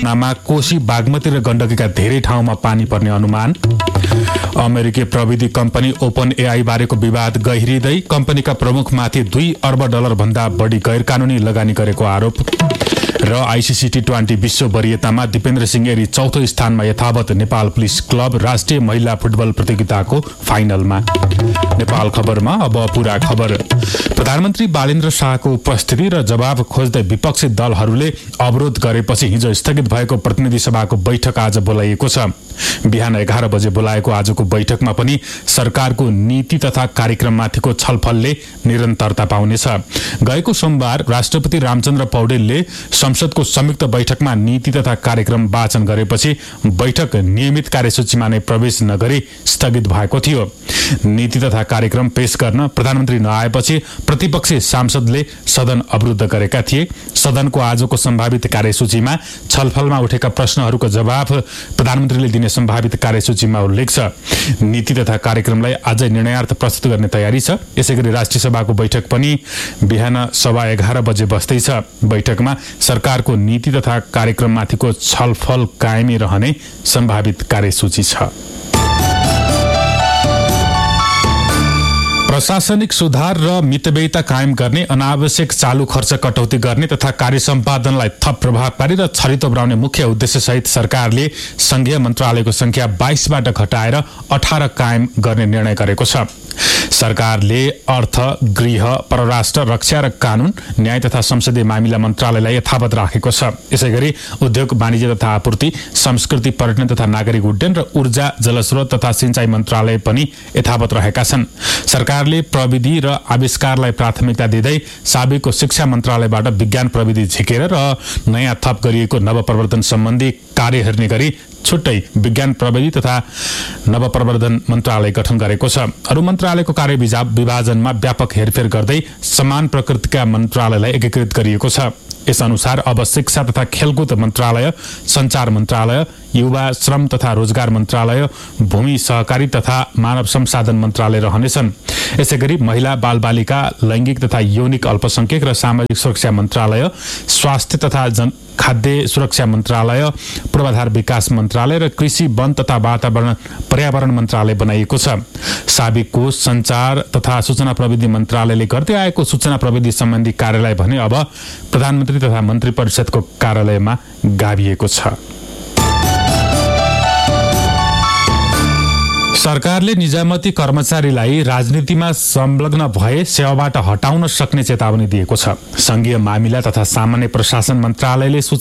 नामा कोशी बागमती र गण्डकीका धेरै ठाउँमा पानी पर्ने अनुमान। अमेरिकी प्रविधि कम्पनी ओपन एआई बारेको विवाद गहिरिँदै कम्पनीका प्रमुखमाथि $2 अर्ब भन्दा बढी गैर कानूनी लगानी गरेको आरोप। र आईसीसी टी20 विश्व वरियतामा दिपेन्द्र सिंह एरी चौथो स्थानमा यथावत नेपाल पुलिस क्लब राष्ट्रिय महिला फुटबल प्रतियोगिताको फाइनलमा। नेपाल खबरमा अब पूरा खबर। प्रधानमन्त्री बालेन्द्र शाहको उपस्थिति र जवाब खोज्दै विपक्षी दलहरूले अवरोध गरेपछि हिजो स्थगित भएको प्रतिनिधि सभाको बैठक आज बोलाइएको छ। बिहान 11 बजे बोलाएको आजको बैठकमा पनि सरकारको नीति तथा कार्यक्रममाथिको छलफलले निरन्तरता पाउनेछ। गएको सोमबार राष्ट्रपति रामचन्द्र पौडेलले संसदको संयुक्त बैठकमा नीति तथा कार्यक्रम वाचन गरेपछि बैठक नियमित कार्यसूचीमा नै प्रवेश नगरी स्थगित भएको थियो। नीति तथा कार्यक्रम पेश गर्न प्रधानमन्त्री नआएपछि प्रतिपक्षी सांसदले सदन अवरुद्ध गरेका थिए। सदनको आजको सम्भावित कार्यसूचीमा छलफलमा उठेका प्रश्नहरूको जवाब प्रधानमन्त्रीले दिने सम्भावित कार्यसूचीमा उल्लेख छ। नीति तथा कार्यक्रमलाई अझै निर्णयार्थ प्रस्तुत गर्ने तयारी छ। यसैगरी राष्ट्रिय सभाको बैठक पनि बिहान 11:15 बजे बस्दैछ। बैठकमा सरकारको नीति तथा कार्यक्रममाथिको छलफल कायमी रहने सम्भावित कार्यसूची छ। प्रशासनिक सुधार र मितव्ययिता कायम गर्ने, अनावश्यक चालू खर्च कटौती गर्ने तथा कार्य सम्पादनलाई थप प्रभावकारी र छरितो बनाउने मुख्य उद्देश्यसहित सरकारले संघीय मन्त्रालयको संख्या 22बाट घटाएर 18 कायम गर्ने निर्णय गरेको छ। सरकारले अर्थ, गृह, परराष्ट्र, रक्षा र कानून, न्याय तथा संसदीय मामिला मन्त्रालयलाई यथावत राखेको छ। यसैगरी उद्योग, वाणिज्य तथा आपूर्ति, संस्कृति, पर्यटन तथा नागरिक उड्डयन र ऊर्जा, जलस्रोत तथा सिंचाई मन्त्रालय पनि यथावत रहेका छन्। सरकारले प्रविधि र आविष्कारलाई प्राथमिकता दिँदै साबिकको शिक्षा मन्त्रालयबाट विज्ञान प्रविधि झिकेर र नयाँ थप गरिएको नवप्रवर्धन सम्बन्धी कार्य हेर्ने गरी छुट्टै विज्ञान प्रविधि तथा नवप्रवर्धन मन्त्रालय गठन गरेको छ। अरू मन्त्रालयको कार्य विभाजनमा व्यापक हेरफेर गर्दै समान प्रकृतिका मन्त्रालयलाई एकीकृत गरिएको छ। यस अनुसार अब शिक्षा तथा खेलकुद मन्त्रालय, सञ्चार मन्त्रालय, युवा श्रम तथा रोजगार मन्त्रालय, भूमि सहकारी तथा मानव संसाधन मन्त्रालय रहनेछन्। यसैगरी महिला, बालबालिका, लैंगिक तथा यौनिक अल्पसंख्यक र सामाजिक सुरक्षा मन्त्रालय, स्वास्थ्य तथा खाद्य सुरक्षा मन्त्रालय, पूर्वाधार विकास मन्त्रालय र कृषि, वन तथा पर्यावरण मन्त्रालय बनाइएको छ। साबिकको सञ्चार तथा सूचना प्रविधि मन्त्रालयले गर्दै आएको सूचना प्रविधि सम्बन्धी कार्यालय भने अब प्रधानमन्त्री तथा मन्त्री परिषदको कार्यालयमा गाभिएको छ। सरकारले निजामती कर्मचारीलाई राजनीतिमा संलग्न भए सेवाबाट हटाउन सक्ने चेतावनी दिएको छ। संघीय मामिला तथा सामान्य प्रशासन मन्त्रालयले सूचना